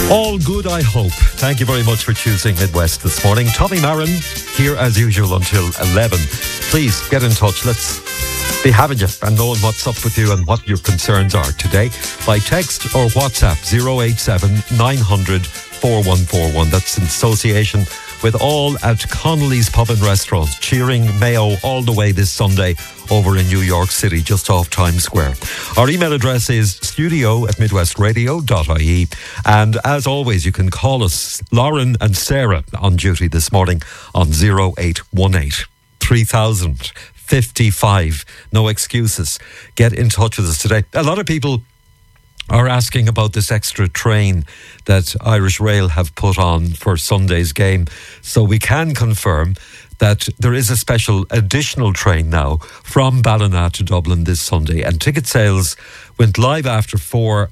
All good, I hope. Thank you very much for choosing Midwest this morning. Tommy Marin here as usual until 11. Please get in touch. Let's be having you and knowing what's up with you and what your concerns are today by text or WhatsApp 087 900 4141. That's in association with all at Connolly's Pub and Restaurant, cheering Mayo all the way this Sunday over in New York City, just off Times Square. Our email address is studio@midwestradio.ie. And as always, you can call us, Lauren and Sarah, on duty this morning on 0818 3000 55. No excuses. Get in touch with us today. A lot of people are asking about this extra train that Irish Rail have put on for Sunday's game. So we can confirm that there is a special additional train now from Ballina to Dublin this Sunday, and ticket sales went live after 4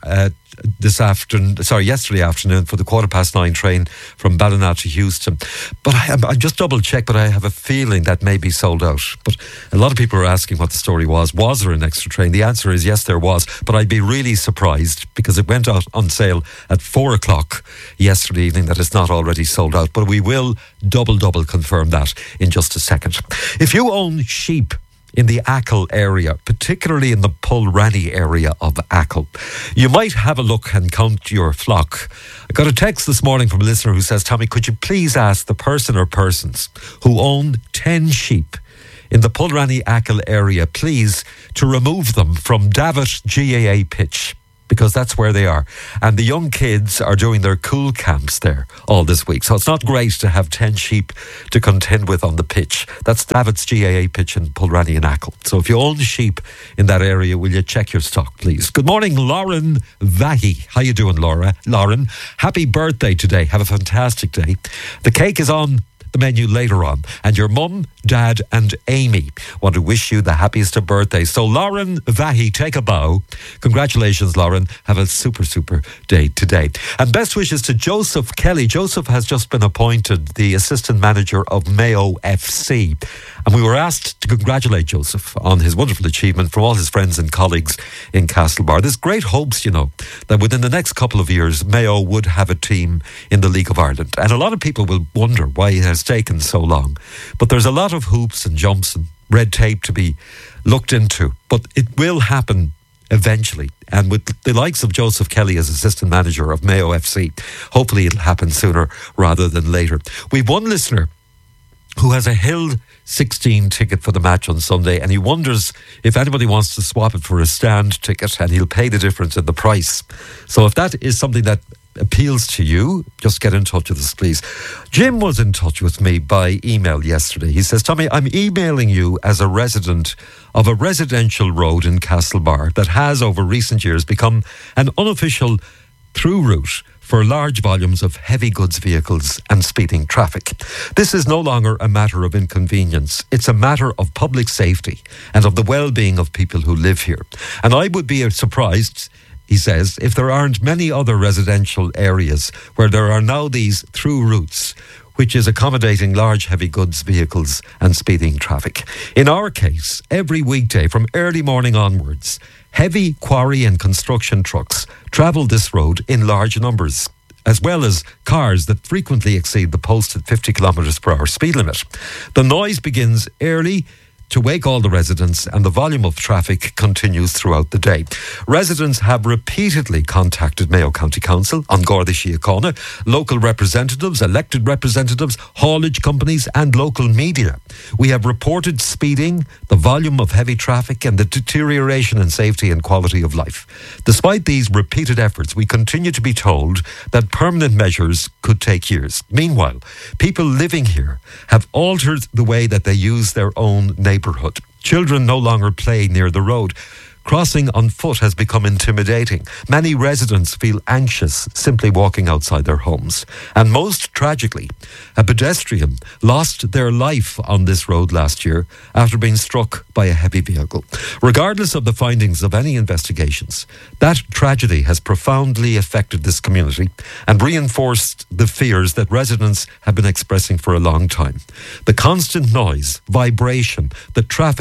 yesterday afternoon for the 9:15 train from Ballina to Houston. But I just double checked, but I have a feeling that may be sold out. But a lot of people are asking what the story was. Was there an extra train? The answer is yes, there was. But I'd be really surprised because it went out on sale at 4 o'clock yesterday evening that it's not already sold out. But we will double confirm that in just a second. If you own sheep in the Achill area, particularly in the Pulranny area of Achill, you might have a look and count your flock. I got a text this morning from a listener who says, Tommy, could you please ask the person or persons who own 10 sheep in the Pulranny Achill area, please, to remove them from Davit GAA pitch, because that's where they are. And the young kids are doing their cool camps there all this week. So it's not great to have 10 sheep to contend with on the pitch. That's Davit's GAA pitch in Pulranny and Achill. So if you own sheep in that area, will you check your stock, please? Good morning, Lauren Vahi. How you doing, Lauren? Happy birthday today. Have a fantastic day. The cake is on the menu later on, and your mum, dad and Amy want to wish you the happiest of birthdays. So Lauren Vahi, take a bow. Congratulations, Lauren. Have a super day today. And best wishes to Joseph Kelly. Joseph has just been appointed the assistant manager of Mayo FC, and we were asked to congratulate Joseph on his wonderful achievement from all his friends and colleagues in Castlebar. There's great hopes, that within the next couple of years Mayo would have a team in the League of Ireland, and a lot of people will wonder why it has taken so long. But there's a lot of hoops and jumps and red tape to be looked into, but it will happen eventually. And with the likes of Joseph Kelly as assistant manager of Mayo FC, hopefully it'll happen sooner rather than later. We've one listener who has a Hill 16 ticket for the match on Sunday, and he wonders if anybody wants to swap it for a stand ticket, and he'll pay the difference in the price. So if that is something that appeals to you, just get in touch with us, please. Jim was in touch with me by email yesterday. He says, Tommy, I'm emailing you as a resident of a residential road in Castlebar that has over recent years become an unofficial through route for large volumes of heavy goods vehicles and speeding traffic. This is no longer a matter of inconvenience. It's a matter of public safety and of the well-being of people who live here. And I would be surprised, he says, if there aren't many other residential areas where there are now these through routes, which is accommodating large heavy goods vehicles and speeding traffic. In our case, every weekday from early morning onwards, heavy quarry and construction trucks travel this road in large numbers, as well as cars that frequently exceed the posted 50 kilometres per hour speed limit. The noise begins early to wake all the residents, and the volume of traffic continues throughout the day. Residents have repeatedly contacted Mayo County Council, An Garda Síochána, local representatives, elected representatives, haulage companies and local media. We have reported speeding, the volume of heavy traffic and the deterioration in safety and quality of life. Despite these repeated efforts, we continue to be told that permanent measures could take years. Meanwhile, people living here have altered the way that they use their own neighbourhood. Children no longer play near the road. Crossing on foot has become intimidating. Many residents feel anxious simply walking outside their homes. And most tragically, a pedestrian lost their life on this road last year after being struck by a heavy vehicle. Regardless of the findings of any investigations, that tragedy has profoundly affected this community and reinforced the fears that residents have been expressing for a long time. The constant noise, vibration, the traffic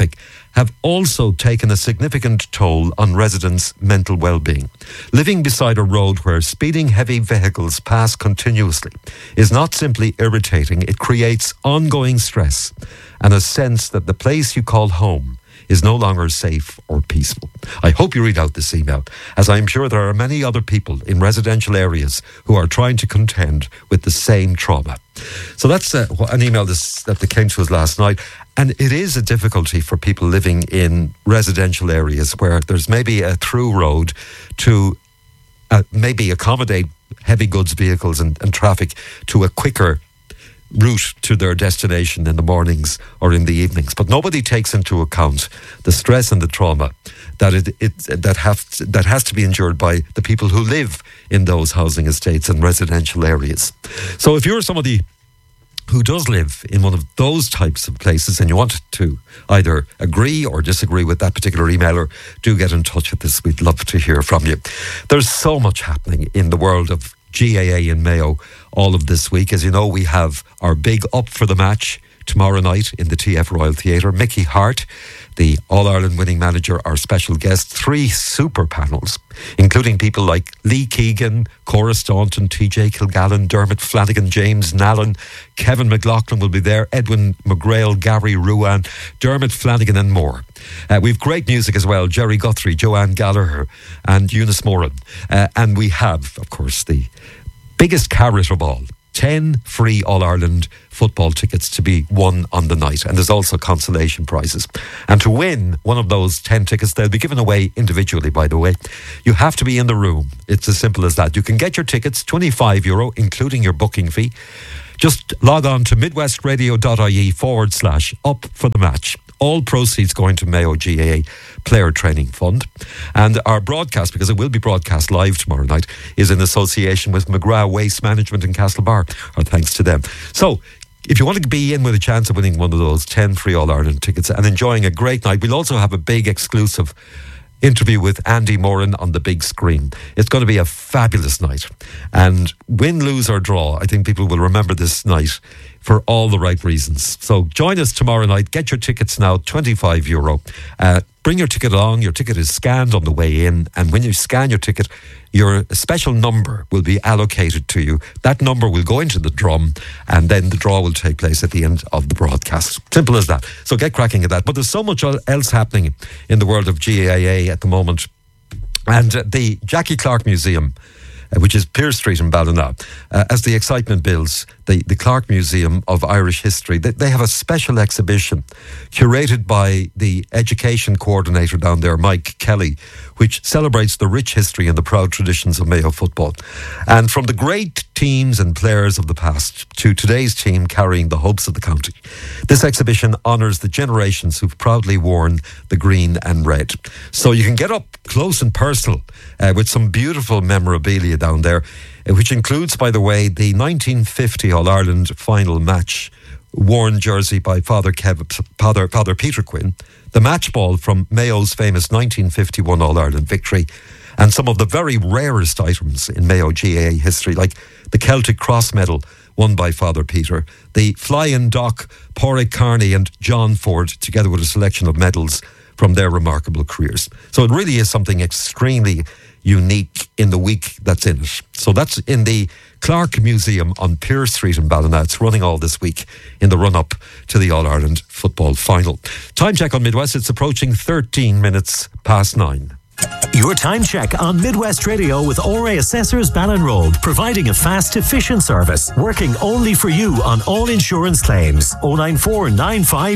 have also taken a significant toll on residents' mental well-being. Living beside a road where speeding heavy vehicles pass continuously is not simply irritating, it creates ongoing stress and a sense that the place you call home is no longer safe or peaceful. I hope you read out this email, as I am sure there are many other people in residential areas who are trying to contend with the same trauma. So that's an email that came to us last night. And it is a difficulty for people living in residential areas where there's maybe a through road to maybe accommodate heavy goods vehicles and traffic to a quicker route to their destination in the mornings or in the evenings. But nobody takes into account the stress and the trauma that has to be endured by the people who live in those housing estates and residential areas. So if you're somebody who does live in one of those types of places and you want to either agree or disagree with that particular emailer, do get in touch with us. We'd love to hear from you. There's so much happening in the world of GAA in Mayo all of this week. As you know, we have our big Up for the Match tomorrow night in the TF Royal Theatre. Mickey Hart, the All-Ireland winning manager, our special guest. 3 super panels, including people like Lee Keegan, Cora Staunton, TJ Kilgallen, Dermot Flanagan, James Nallen, Kevin McLaughlin will be there, Edwin McGrail, Gary Ruan, Dermot Flanagan and more. We've great music as well, Jerry Guthrie, Joanne Gallagher and Eunice Moran. And we have, of course, the biggest carrot of all, 10 free All-Ireland football tickets to be won on the night. And there's also consolation prizes. And to win one of those 10 tickets, they'll be given away individually, by the way. You have to be in the room. It's as simple as that. You can get your tickets, €25, including your booking fee. Just log on to midwestradio.ie/up for the match. All proceeds going to Mayo GAA Player Training Fund. And our broadcast, because it will be broadcast live tomorrow night, is in association with McGrath Waste Management in Castlebar. Our thanks to them. So, if you want to be in with a chance of winning one of those 10 free All-Ireland tickets and enjoying a great night, we'll also have a big exclusive interview with Andy Moran on the big screen. It's going to be a fabulous night. And win, lose or draw, I think people will remember this night for all the right reasons. So join us tomorrow night. Get your tickets now, €25. Bring your ticket along. Your ticket is scanned on the way in. And when you scan your ticket, your special number will be allocated to you. That number will go into the drum and then the draw will take place at the end of the broadcast. Simple as that. So get cracking at that. But there's so much else happening in the world of GAA at the moment. And the Jackie Clark Museum, which is Pearse Street in Ballina, as the excitement builds, the Clark Museum of Irish History, they have a special exhibition curated by the education coordinator down there, Mike Kelly, which celebrates the rich history and the proud traditions of Mayo football. And from the great teams and players of the past to today's team carrying the hopes of the county, this exhibition honours the generations who've proudly worn the green and red. So you can get up close and personal with some beautiful memorabilia down there, which includes, by the way, the 1950 All-Ireland final match worn jersey by Father Peter Quinn, the match ball from Mayo's famous 1951 All-Ireland victory, and some of the very rarest items in Mayo GAA history, like the Celtic Cross medal won by Father Peter, the Flying Dock, Pádraig Carney and John Ford, together with a selection of medals from their remarkable careers. So it really is something extremely unique in the week that's in it. So that's in the Clark Museum on Pearse Street in Ballina. It's running all this week in the run-up to the All-Ireland football final. Time check on Midwest. It's approaching 13 minutes past 9. Your time check on Midwest Radio with Ore Assessors Ballinroad, providing a fast, efficient service, working only for you on all insurance claims. 094 95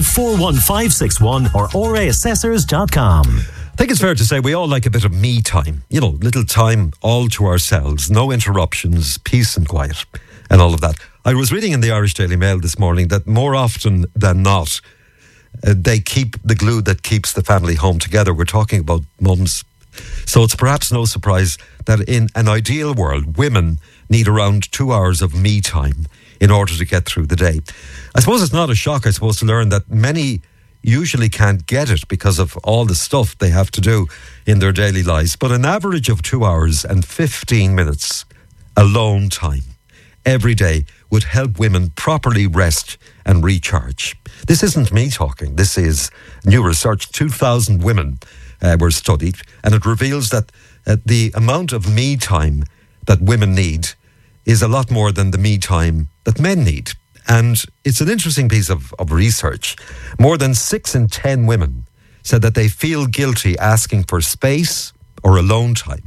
41561 or oreassessors.com. I think it's fair to say we all like a bit of me time. You know, little time all to ourselves, no interruptions, peace and quiet and all of that. I was reading in the Irish Daily Mail this morning that more often than not, they keep the glue that keeps the family home together. We're talking about mums. So it's perhaps no surprise that in an ideal world, women need around 2 hours of me time in order to get through the day. I suppose it's not a shock, to learn that many usually can't get it because of all the stuff they have to do in their daily lives. But an average of 2 hours and 15 minutes alone time every day would help women properly rest and recharge. This isn't me talking. This is new research. 2,000 women were studied, and it reveals that the amount of me time that women need is a lot more than the me time that men need. And it's an interesting piece of research. More than 6 in 10 women said that they feel guilty asking for space or alone time.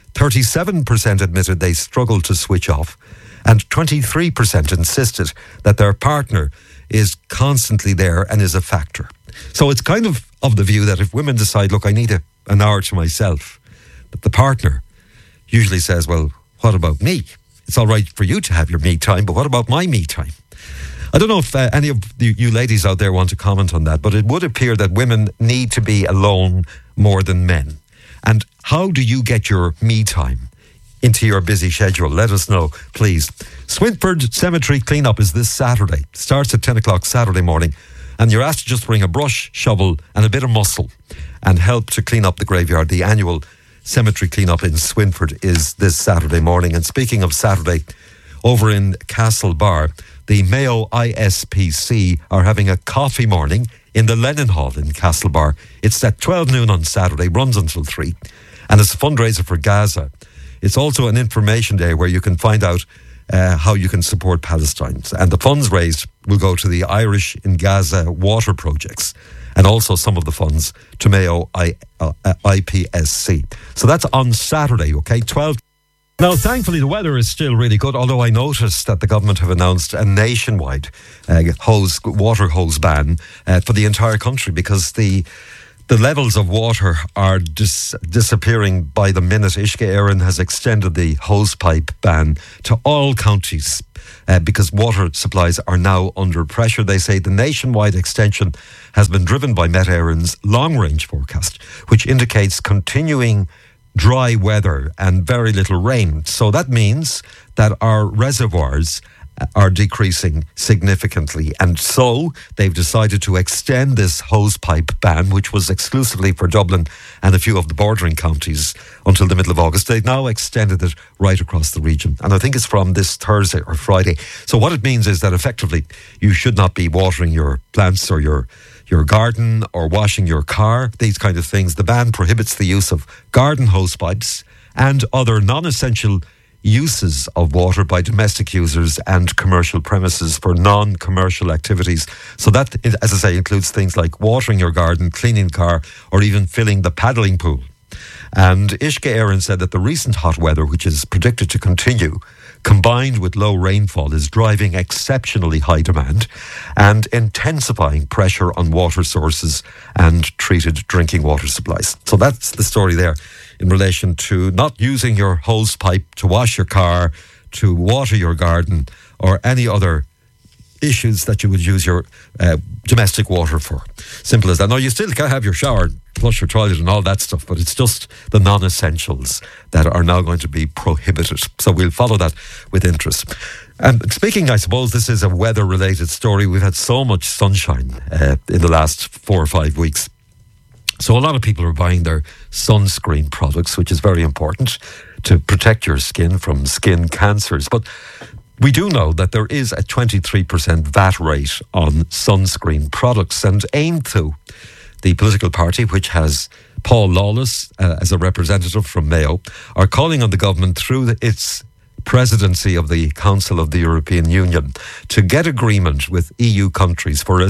37% admitted they struggled to switch off, and 23% insisted that their partner is constantly there and is a factor. So it's kind of the view that if women decide, look, I need an hour to myself, that the partner usually says, well, what about me? It's all right for you to have your me time, but what about my me time? I don't know if any of you ladies out there want to comment on that, but it would appear that women need to be alone more than men. And how do you get your me time into your busy schedule? Let us know, please. Swinford Cemetery clean-up is this Saturday. Starts at 10 o'clock Saturday morning. And you're asked to just bring a brush, shovel and a bit of muscle and help to clean up the graveyard. The annual cemetery clean-up in Swinford is this Saturday morning. And speaking of Saturday, over in Castlebar, the Mayo ISPC are having a coffee morning in the Lennon Hall in Castlebar. It's at 12 noon on Saturday, runs until 3. And it's a fundraiser for Gaza. It's also an information day where you can find out how you can support Palestine. And the funds raised will go to the Irish in Gaza water projects and also some of the funds to Mayo IPSC. So that's on Saturday, okay, 12. Now, thankfully, the weather is still really good, although I noticed that the government have announced a nationwide water hose ban for the entire country because the levels of water are disappearing by the minute. Uisce Éireann has extended the hosepipe ban to all counties because water supplies are now under pressure. They say the nationwide extension has been driven by Met Éireann's long-range forecast, which indicates continuing dry weather and very little rain. So that means that our reservoirs are decreasing significantly. And so they've decided to extend this hosepipe ban, which was exclusively for Dublin and a few of the bordering counties until the middle of August. They've now extended it right across the region. And I think it's from this Thursday or Friday. So what it means is that effectively you should not be watering your plants or your garden or washing your car, these kind of things. The ban prohibits the use of garden hosepipes and other non-essential uses of water by domestic users and commercial premises for non-commercial activities. So that, as I say, includes things like watering your garden, cleaning the car, or even filling the paddling pool. And Uisce Éireann said that the recent hot weather, which is predicted to continue, combined with low rainfall, is driving exceptionally high demand and intensifying pressure on water sources and treated drinking water supplies. So that's the story there in relation to not using your hose pipe to wash your car, to water your garden, or any other issues that you would use your domestic water for. Simple as that. Now, you still can have your shower, flush your toilet and all that stuff, but it's just the non-essentials that are now going to be prohibited. So we'll follow that with interest. And speaking, I suppose this is a weather-related story. We've had so much sunshine in the last 4 or 5 weeks. So a lot of people are buying their sunscreen products, which is very important to protect your skin from skin cancers. But we do know that there is a 23% VAT rate on sunscreen products, and Aontú, the political party which has Paul Lawless as a representative from Mayo, are calling on the government through its presidency of the Council of the European Union to get agreement with EU countries for a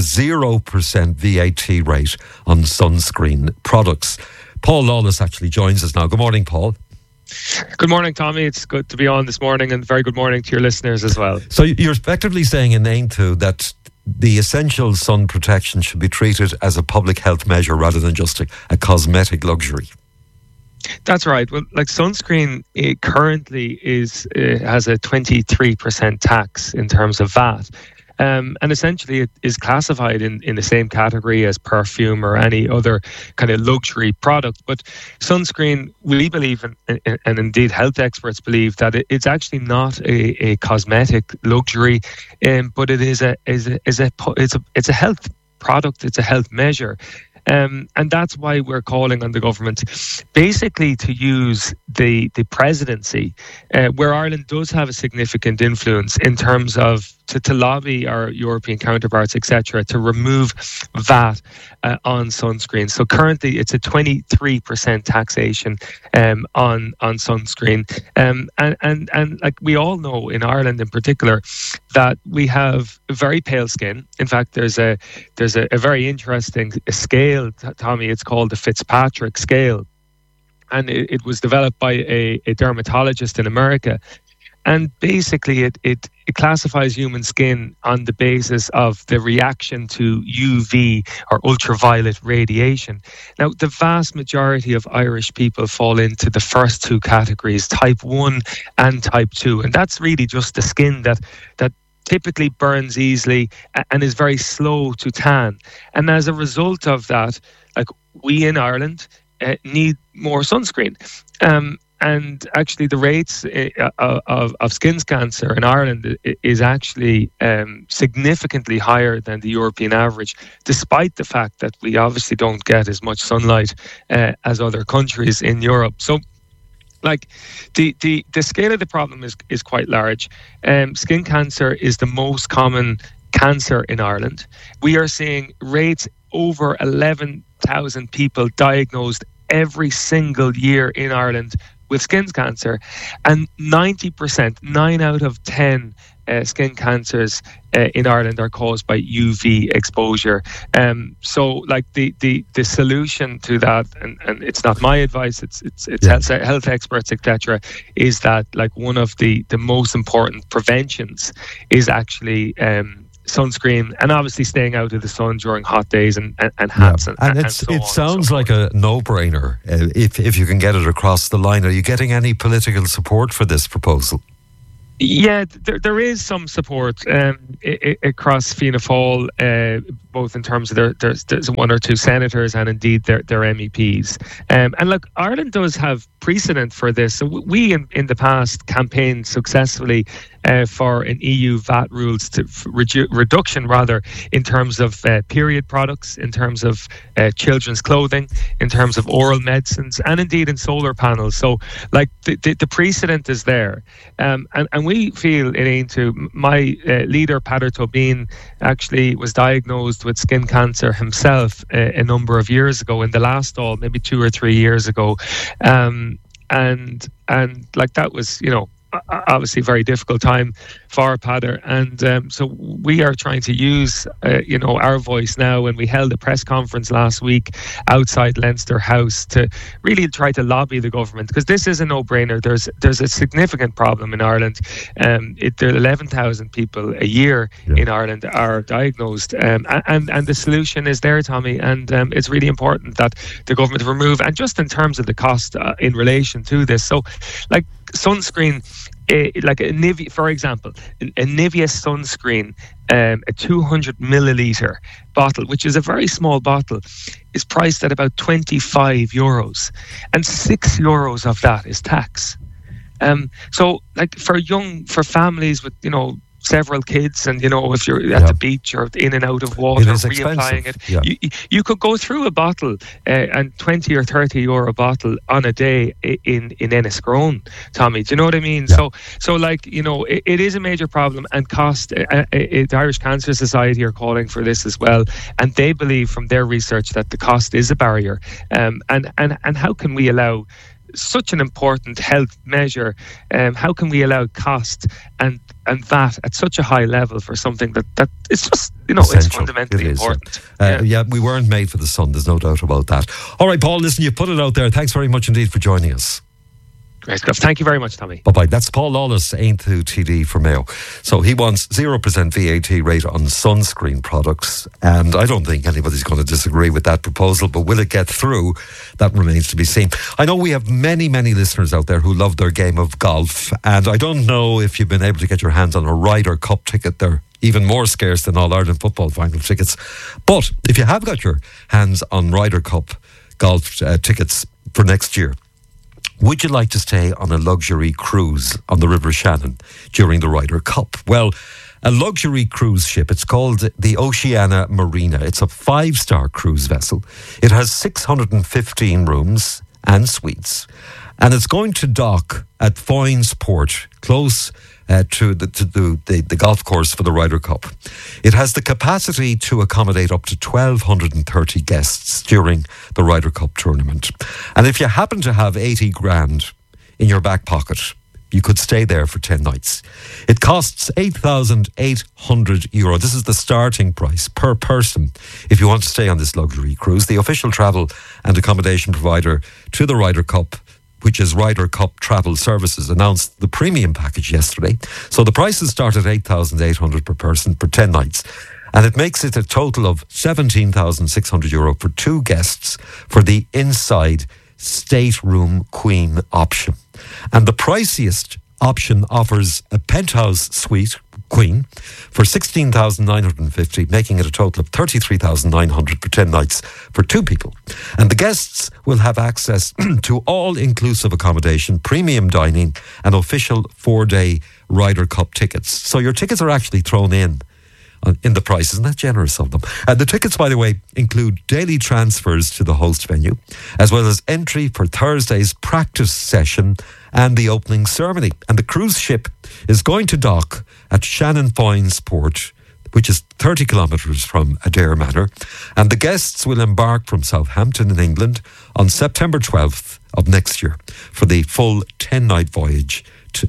0% VAT rate on sunscreen products. Paul Lawless actually joins us now. Good morning, Paul. Good morning, Tommy. It's good to be on this morning, and very good morning to your listeners as well. So you're effectively saying in Aontú that the essential sun protection should be treated as a public health measure rather than just a cosmetic luxury. That's right. Well, like sunscreen currently has a 23% tax in terms of VAT. And essentially it is classified in the same category as perfume or any other kind of luxury product. But sunscreen, we believe, and indeed health experts believe, that it's actually not a cosmetic luxury, but it is a health product. It's a health measure. And that's why we're calling on the government basically to use the presidency, where Ireland does have a significant influence in terms of to lobby our European counterparts, etc., to remove VAT on sunscreen. So currently it's a 23% taxation on sunscreen. And like we all know in Ireland in particular, that we have very pale skin. In fact, there's a very interesting scale, Tommy. It's called the Fitzpatrick scale. And it was developed by a dermatologist in America. And basically, it classifies human skin on the basis of the reaction to UV or ultraviolet radiation. Now, the vast majority of Irish people fall into the first two categories, type 1 and type 2. And that's really just the skin that typically burns easily and is very slow to tan. And as a result of that, like we in Ireland need more sunscreen. And actually, the rates of skin cancer in Ireland is actually significantly higher than the European average, despite the fact that we obviously don't get as much sunlight as other countries in Europe. So, like the scale of the problem is quite large. Skin cancer is the most common cancer in Ireland. We are seeing rates over 11,000 people diagnosed every single year in Ireland with skin cancer, and 90%, 9 out of 10 skin cancers in Ireland are caused by UV exposure. So, like the solution to that, and it's not my advice, it's health experts, etc., is that like one of the most important preventions is actually sunscreen, and obviously staying out of the sun during hot days, and hats. Yeah. And it sounds like a no-brainer if you can get it across the line. Are you getting any political support for this proposal? Yeah, there is some support across Fianna Fáil, both in terms of there's one or two senators and indeed their MEPs. And look, Ireland does have precedent for this. So we in the past campaigned successfully for an EU VAT rules to reduction rather, in terms of period products, in terms of children's clothing, in terms of oral medicines, and indeed in solar panels. So like the precedent is there. And we feel it ain't to. My leader, Peadar Tóibín, actually was diagnosed with skin cancer himself a number of years ago, in the last Dáil, maybe 2 or 3 years ago. And like that was, obviously a very difficult time for Peadar, and so we are trying to use our voice now, and we held a press conference last week outside Leinster House to really try to lobby the government, because this is a no-brainer. There's a significant problem in Ireland. There are 11,000 people a year in Ireland are diagnosed, and the solution is there, Tommy, and it's really important that the government remove, and just in terms of the cost in relation to this, so like sunscreen, like a Nivea, for example, a Nivea sunscreen, a 200 milliliter bottle, which is a very small bottle, is priced at about €25, and €6 of that is tax. So, like for families with several kids, and if you're at the beach or in and out of water, reapplying it, you could go through a bottle and €20 or €30 bottle on a day in Enniscrone, Tommy. Do you know what I mean? So like it is a major problem, and cost. The Irish Cancer Society are calling for this as well, and they believe from their research that the cost is a barrier. And how can we allow such an important health measure? How can we allow cost and VAT at such a high level for something that it's just it's fundamentally important? We weren't made for the sun, there's no doubt about that. All right, Paul, listen, you put it out there. Thanks very much indeed for joining us. Great stuff. Thank you very much, Tommy. Bye-bye. That's Paul Lawless, Aintu TD for Mayo. So he wants 0% VAT rate on sunscreen products, and I don't think anybody's going to disagree with that proposal, but will it get through? That remains to be seen. I know we have many, many listeners out there who love their game of golf, and I don't know if you've been able to get your hands on a Ryder Cup ticket. They're even more scarce than All-Ireland football final tickets. But if you have got your hands on Ryder Cup golf tickets for next year, would you like to stay on a luxury cruise on the River Shannon during the Ryder Cup? Well, a luxury cruise ship. It's called the Oceania Marina. It's a 5-star cruise vessel. It has 615 rooms and suites. And it's going to dock at Foynes Port, close to the golf course for the Ryder Cup. It has the capacity to accommodate up to 1,230 guests during the Ryder Cup tournament. And if you happen to have 80 grand in your back pocket, you could stay there for 10 nights. It costs €8,800. This is the starting price per person if you want to stay on this luxury cruise. The official travel and accommodation provider to the Ryder Cup, which is Ryder Cup Travel Services, announced the premium package yesterday. So the prices start at €8,800 per person for 10 nights. And it makes it a total of €17,600 for 2 guests for the inside stateroom queen option. And the priciest option offers a penthouse suite queen for $16,950, making it a total of $33,900 for 10 nights for 2 people. And the guests will have access to all-inclusive accommodation, premium dining, and official 4-day Ryder Cup tickets. So your tickets are actually thrown in the price. Isn't that generous of them? The tickets, by the way, include daily transfers to the host venue, as well as entry for Thursday's practice session and the opening ceremony. And the cruise ship is going to dock at Shannon Foynes Port, which is 30 kilometres from Adair Manor. And the guests will embark from Southampton in England on September 12th of next year for the full 10-night voyage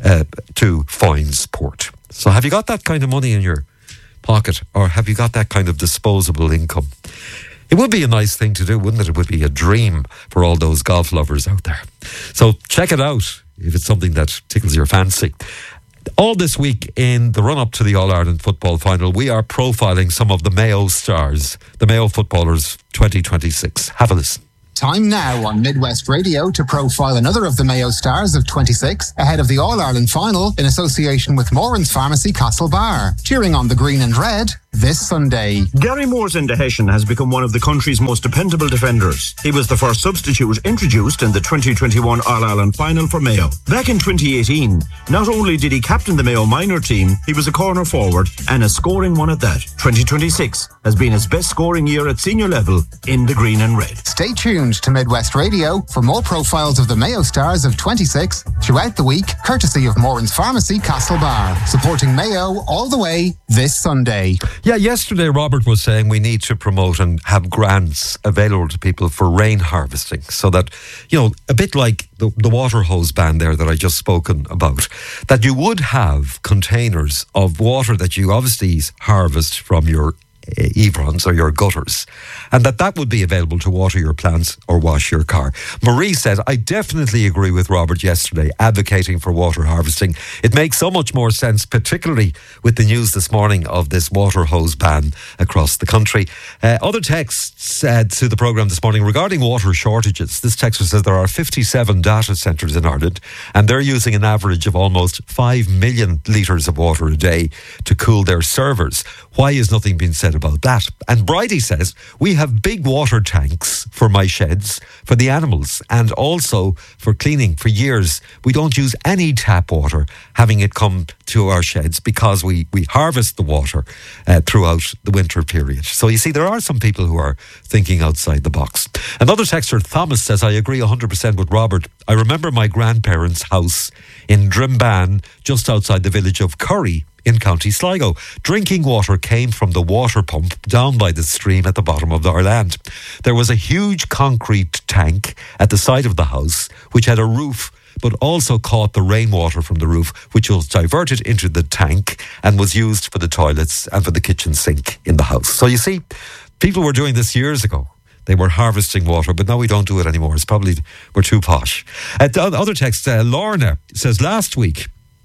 to Foynes Port. So have you got that kind of money in your pocket, or have you got that kind of disposable income? It would be a nice thing to do, wouldn't it? It would be a dream for all those golf lovers out there. So check it out if it's something that tickles your fancy. All this week in the run-up to the All-Ireland football final, we are profiling some of the Mayo stars, the Mayo footballers 2026. Have a listen. Time now on Midwest Radio to profile another of the Mayo stars of 26 ahead of the All-Ireland final in association with Moran's Pharmacy Castlebar. Cheering on the green and red this Sunday. Gary Mooresend Hession has become one of the country's most dependable defenders. He was the first substitute introduced in the 2021 All-Ireland final for Mayo. Back in 2018, not only did he captain the Mayo minor team, he was a corner forward and a scoring one at that. 2026 has been his best scoring year at senior level in the green and red. Stay tuned to Midwest Radio for more profiles of the Mayo stars of 26 throughout the week, courtesy of Moran's Pharmacy Castlebar, supporting Mayo all the way this Sunday. Yeah, yesterday Robert was saying we need to promote and have grants available to people for rain harvesting, so that, you know, a bit like the water hose ban there that I just spoken about, that you would have containers of water that you obviously harvest from your evrons or your gutters, and that would be available to water your plants or wash your car. Marie said, I definitely agree with Robert yesterday, advocating for water harvesting. It makes so much more sense, particularly with the news this morning of this water hose ban across the country. Other texts to the programme this morning regarding water shortages. This texter says there are 57 data centres in Ireland, and they're using an average of almost 5 million litres of water a day to cool their servers. Why is nothing being said about that? And Bridie says, we have big water tanks for my sheds, for the animals, and also for cleaning. For years, we don't use any tap water, having it come to our sheds, because we harvest the water throughout the winter period. So you see, there are some people who are thinking outside the box. Another texter, Thomas, says, I agree 100% with Robert. I remember my grandparents' house in Drimban, just outside the village of Curry, in County Sligo. Drinking water came from the water pump down by the stream at the bottom of our land. There was a huge concrete tank at the side of the house, which had a roof, but also caught the rainwater from the roof, which was diverted into the tank and was used for the toilets and for the kitchen sink in the house. So you see, people were doing this years ago. They were harvesting water, but now we don't do it anymore. It's probably we're too posh. The other text, Lorna says, last week,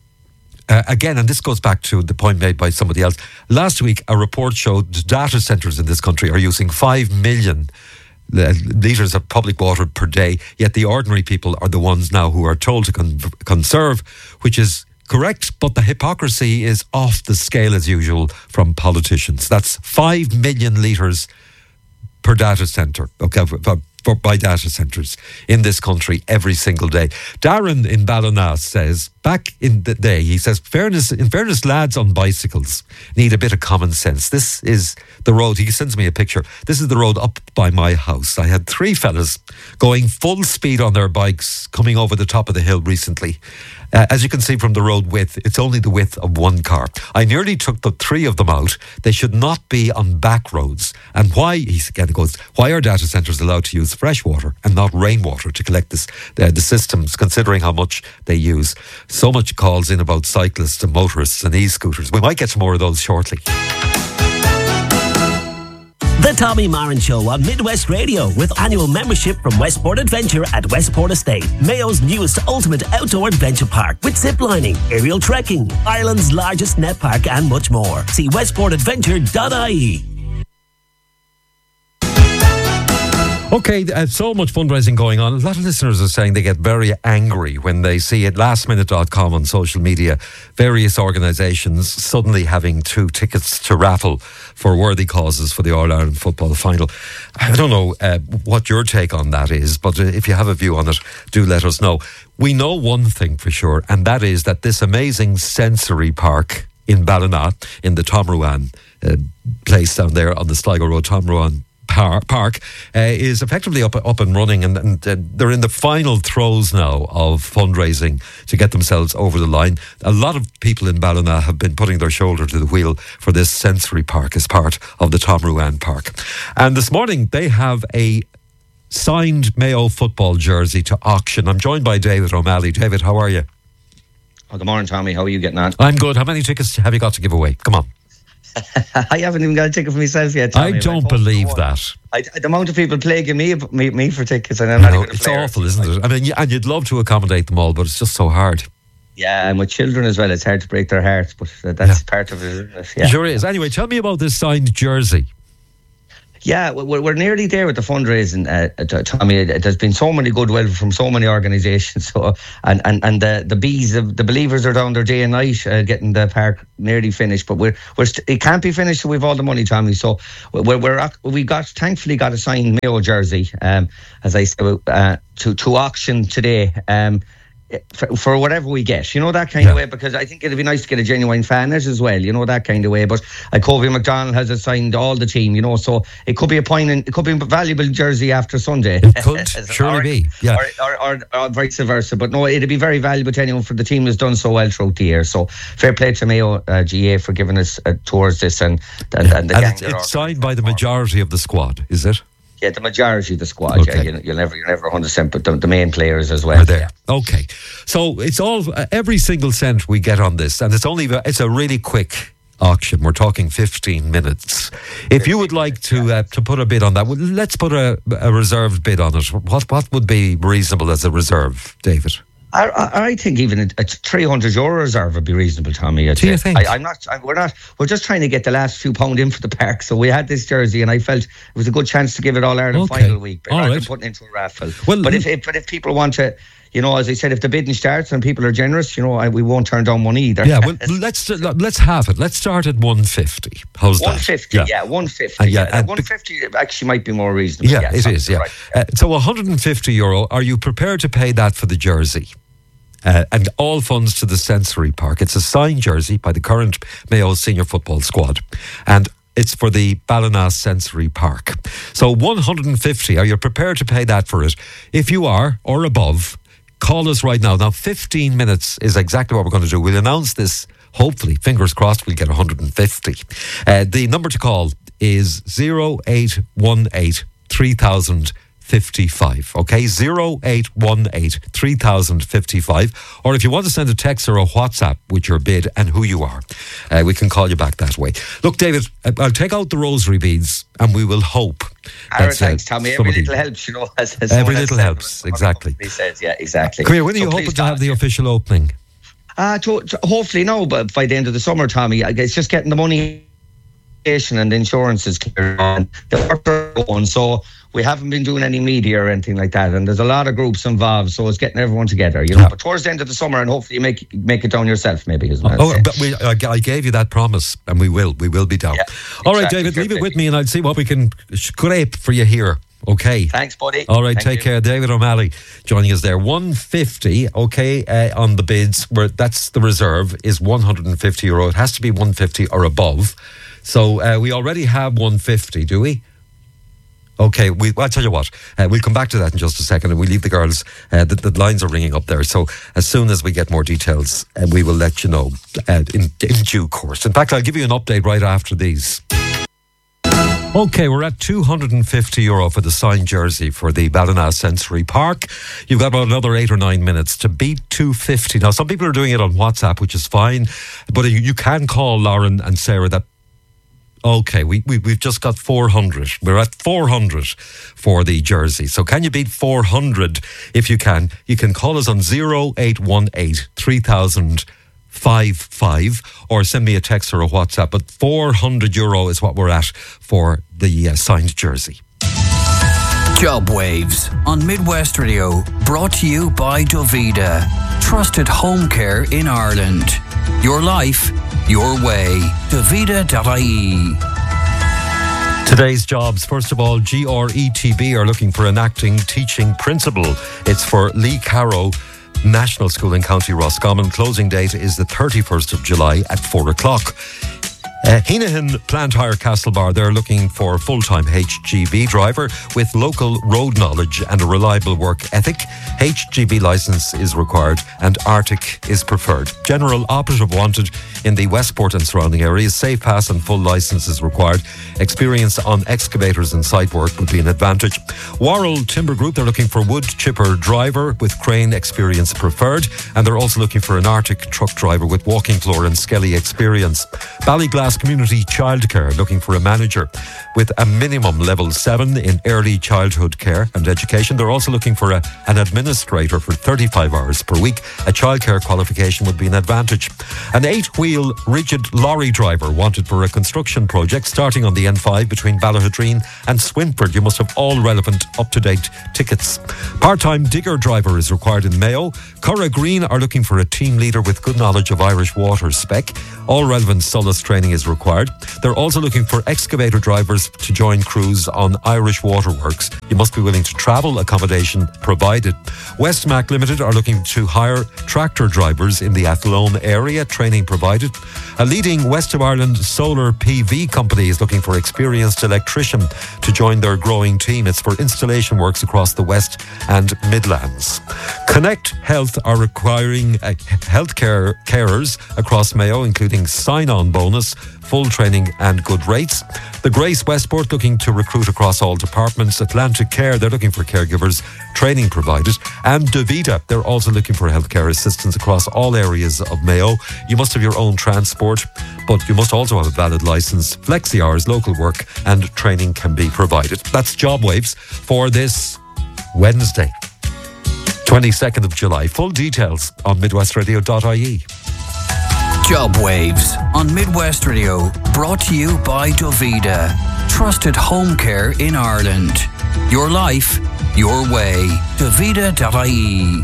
again, and this goes back to the point made by somebody else. Last week, a report showed data centres in this country are using 5 million litres of public water per day, yet the ordinary people are the ones now who are told to conserve, which is correct, but the hypocrisy is off the scale as usual from politicians. That's 5 million litres per data centre, okay, by data centres in this country every single day. Darren in Ballina says, back in the day, he says, in fairness, lads on bicycles need a bit of common sense. This is the road. He sends me a picture. This is the road up by my house. I had 3 fellas going full speed on their bikes coming over the top of the hill recently. As you can see from the road width, it's only the width of 1 car. I nearly took the 3 of them out. They should not be on back roads. And why, he again goes, why are data centres allowed to use fresh water and not rainwater to collect the systems, considering how much they use? So much calls in about cyclists and motorists and e-scooters. We might get some more of those shortly. The Tommy Marin Show on Midwest Radio, with annual membership from Westport Adventure at Westport Estate, Mayo's newest ultimate outdoor adventure park, with ziplining, aerial trekking, Ireland's largest net park, and much more. See westportadventure.ie. Okay, so much fundraising going on. A lot of listeners are saying they get very angry when they see at lastminute.com on social media various organisations suddenly having 2 tickets to raffle for worthy causes for the All-Ireland football final. I don't know what your take on that is, but if you have a view on it, do let us know. We know one thing for sure, and that is that this amazing sensory park in Ballina, in the Tom Ruan place down there on the Sligo Road, Tom Ruan Park, is effectively up and running, and they're in the final throes now of fundraising to get themselves over the line. A lot of people in Ballina have been putting their shoulder to the wheel for this sensory park as part of the Tom Ruan Park. And this morning they have a signed Mayo football jersey to auction. I'm joined by David O'Malley. David, how are you? Oh, good morning, Tommy. How are you getting on? I'm good. How many tickets have you got to give away? Come on. I haven't even got a ticket for myself yet, Tommy. I don't believe that. The amount of people plaguing me for tickets, and I'm not even a player. It's awful, isn't it? I mean, and you'd love to accommodate them all, but it's just so hard. Yeah, and with children as well, it's hard to break their hearts, but that's part of it, isn't it? Yeah. Sure is. Anyway, tell me about this signed jersey. Yeah, we're nearly there with the fundraising, Tommy. There's been so many goodwill from so many organisations. So, and the bees, the believers are down there day and night getting the park nearly finished. But it can't be finished till we've all the money, Tommy. So we thankfully got a signed Mayo jersey, as I said, to auction today. For whatever we get, that kind of way, because I think it'd be nice to get a genuine fan as well, that kind of way. But Covey McDonald has assigned all the team, so it could be it could be a valuable jersey after Sunday. It could surely be, yeah, or vice versa. But no, it'd be very valuable to anyone, for the team has done so well throughout the year. So fair play to Mayo GA for giving us towards this, and the gang. It's signed by the majority of the squad, is it? Yeah, the majority of the squad. Okay. Yeah, you're never 100%, but the main players as well are there. Yeah. Okay, so it's all every single cent we get on this, and it's a really quick auction. We're talking 15 minutes. If you would like to put a bid on that, let's put a reserved bid on it. What would be reasonable as a reserve, David? I think even a €300 reserve would be reasonable, Tommy. Do you think? We're just trying to get the last few pound in for the park. So we had this jersey, and I felt it was a good chance to give it All Ireland final week, but rather than putting it into a raffle. Well, but if people want to, as I said, if the bidding starts and people are generous, we won't turn down money either. Yeah, well, let's have it. Let's start at 150. How's that? 150, yeah, 150. And 150 actually might be more reasonable. Yeah, it is. Yeah. Right. So €150. Are you prepared to pay that for the jersey? And all funds to the sensory park. It's a signed jersey by the current Mayo senior football squad, and it's for the Ballina Sensory Park. So 150. Are you prepared to pay that for it? If you are, or above, call us right now. Now, 15 minutes is exactly what we're going to do. We'll announce this, hopefully, fingers crossed, we'll get 150. The number to call is 0818 3000 55. Okay, 0818 3055. Or if you want to send a text or a WhatsApp with your bid and who you are, we can call you back that way. Look, David, I'll take out the rosary beads and we will hope. Thanks, Tommy. Every little helps, as every little helps, exactly. He says, yeah, exactly. Come here, when are you hoping to have the official opening? Hopefully now, but by the end of the summer, Tommy. It's just getting the money and the insurance is clear and the work are going, so we haven't been doing any media or anything like that, and there's a lot of groups involved, so it's getting everyone together, but towards the end of the summer, and hopefully you make it down yourself maybe as well. But I gave you that promise, and we will be down. Yeah, all right, David, leave it with me and I'll see what we can scrape for you here Okay. Thanks, buddy. All right, Thank take you. care. David O'Malley joining us there. 150, okay, on the bids, where that's the reserve, is €150. It has to be 150 or above. So we already have 150, do we? Okay, I'll tell you what, we'll come back to that in just a second, and we'll leave the girls, the lines are ringing up there, so as soon as we get more details, we will let you know in due course. In fact, I'll give you an update right after these. Okay, we're at €250 for the signed jersey for the Ballina Sensory Park. You've got about another 8 or 9 minutes to beat 250. Now, some people are doing it on WhatsApp, which is fine, but you can call Lauren and Sarah that. Okay, we've just got 400. We're at 400 for the jersey. So can you beat 400? If you can call us on 0818 3000 55 or send me a text or a WhatsApp. But €400 is what we're at for the signed jersey. Job Waves on Midwest Radio, brought to you by Dovida, trusted home care in Ireland. Your life, your way. Dovida.ie. Today's jobs. First of all, GRETB are looking for an acting teaching principal. It's for Lee Carrow National School in County Roscommon. Closing date is the 31st of July at 4 o'clock. Heenahan Plant Hire Castlebar, they're looking for a full-time HGV driver with local road knowledge and a reliable work ethic. HGV licence is required and Arctic is preferred. General operative wanted in the Westport and surrounding areas. Safe pass and full licence is required. Experience on excavators and site work would be an advantage. Worrell Timber Group, they're looking for wood chipper driver with crane experience preferred, and they're also looking for an Arctic truck driver with walking floor and skelly experience. Ballyglass Community Childcare, looking for a manager with a minimum level 7 in early childhood care and education. They're also looking for an administrator for 35 hours per week. A childcare qualification would be an advantage. An 8-wheel rigid lorry driver wanted for a construction project starting on the N5 between Ballahadreen and Swinford. You must have all relevant up-to-date tickets. Part-time digger driver is required in Mayo. Curra Green are looking for a team leader with good knowledge of Irish water spec. All relevant SOLAS training is required. They're also looking for excavator drivers to join crews on Irish waterworks. You must be willing to travel, accommodation provided. Westmac Limited are looking to hire tractor drivers in the Athlone area, training provided. A leading West of Ireland solar PV company is looking for experienced electrician to join their growing team. It's for installation works across the West and Midlands. Connect Health are requiring healthcare carers across Mayo, including sign-on bonus, full training and good rates. The Grace Westport looking to recruit across all departments. Atlantic Care, they're looking for caregivers, training provided. And Davida, they're also looking for healthcare assistance across all areas of Mayo. You must have your own transport, but you must also have a valid licence. Flexi hours, local work and training can be provided. That's Job Waves for this Wednesday, 22nd of July. Full details on midwestradio.ie. Job Waves on Midwest Radio, brought to you by Dovida, trusted home care in Ireland. Your life, your way. Dovida.ie.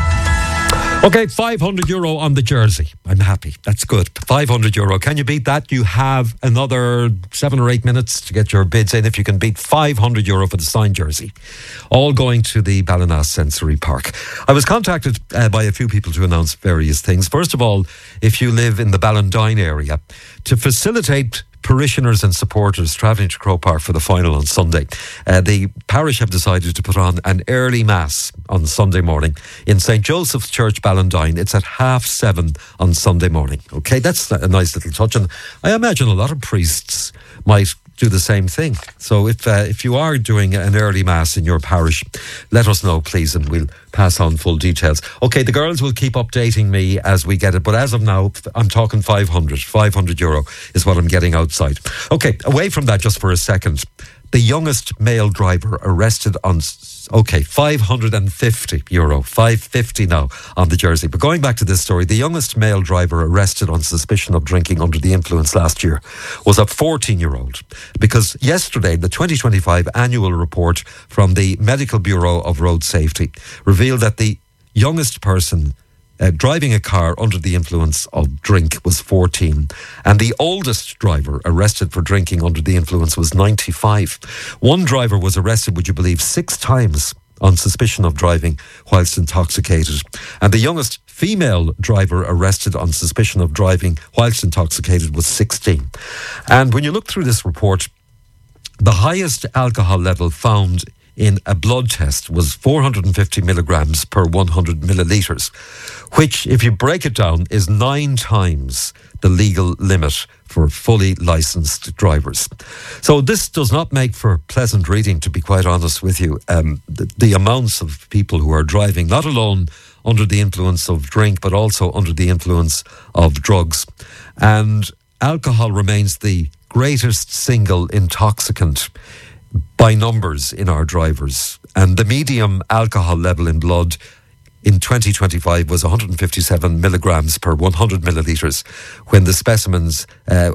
Okay, €500 on the jersey. I'm happy. That's good. €500. Can you beat that? You have another 7 or 8 minutes to get your bids in. If you can beat €500 for the signed jersey, all going to the Ballina Sensory Park. I was contacted by a few people to announce various things. First of all, if you live in the Ballandine area, to facilitate parishioners and supporters travelling to Croke Park for the final on Sunday, the parish have decided to put on an early mass on Sunday morning in St. Joseph's Church, Ballandine. It's at 7:30 on Sunday morning. Okay, that's a nice little touch, and I imagine a lot of priests might do the same thing. So if you are doing an early mass in your parish, let us know, please, and we'll pass on full details. Okay, the girls will keep updating me as we get it, but as of now, I'm talking €500 is what I'm getting outside. Okay, away from that just for a second. The youngest male driver arrested on, €550, €550 now on the jersey. But going back to this story, the youngest male driver arrested on suspicion of drinking under the influence last year was a 14-year-old. Because yesterday, the 2025 annual report from the Medical Bureau of Road Safety revealed that the youngest person driving a car under the influence of drink was 14. And the oldest driver arrested for drinking under the influence was 95. One driver was arrested, would you believe, 6 times on suspicion of driving whilst intoxicated. And the youngest female driver arrested on suspicion of driving whilst intoxicated was 16. And when you look through this report, the highest alcohol level found in a blood test was 450 milligrams per 100 millilitres, which, if you break it down, is 9 times the legal limit for fully licensed drivers. So this does not make for pleasant reading, to be quite honest with you. The amounts of people who are driving, not alone under the influence of drink, but also under the influence of drugs. And alcohol remains the greatest single intoxicant by numbers in our drivers. And the medium alcohol level in blood in 2025 was 157 milligrams per 100 millilitres, when the specimens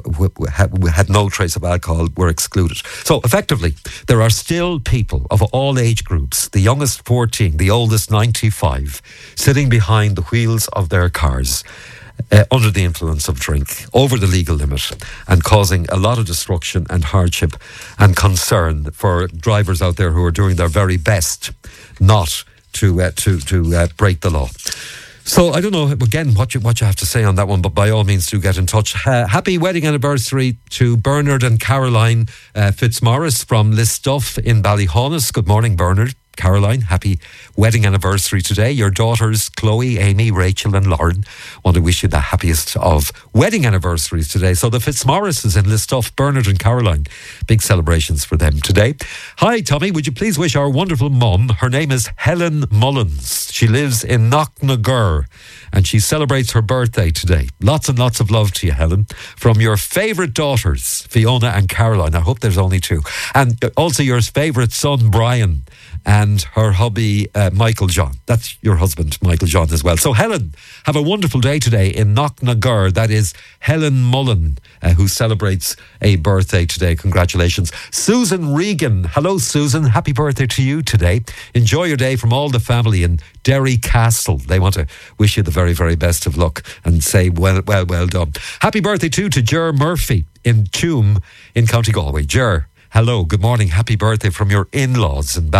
had no trace of alcohol were excluded. So effectively, there are still people of all age groups, the youngest 14, the oldest 95, sitting behind the wheels of their cars under the influence of drink, over the legal limit, and causing a lot of destruction and hardship and concern for drivers out there who are doing their very best not to break the law. So I don't know, again, what you have to say on that one, but by all means do get in touch. Happy wedding anniversary to Bernard and Caroline Fitzmaurice from Listuff in Ballyhaunis. Good morning, Bernard. Caroline, happy wedding anniversary today. Your daughters, Chloe, Amy, Rachel and Lauren, want to wish you the happiest of wedding anniversaries today. So the Fitzmaurices in Listuff, Bernard and Caroline, big celebrations for them today. Hi, Tommy, would you please wish our wonderful mum, her name is Helen Mullins. She lives in Knocknagur and she celebrates her birthday today. Lots and lots of love to you, Helen, from your favourite daughters, Fiona and Caroline. I hope there's only 2. And also your favourite son, Brian, and her hubby, Michael John. That's your husband, Michael John, as well. So Helen, have a wonderful day today in Knocknagur. That is Helen Mullen, who celebrates a birthday today. Congratulations. Susan Regan. Hello, Susan. Happy birthday to you today. Enjoy your day from all the family in Derry Castle. They want to wish you the very, very best of luck and say well done. Happy birthday too to Ger Murphy in Tuam in County Galway. Ger, hello, good morning. Happy birthday from your in-laws in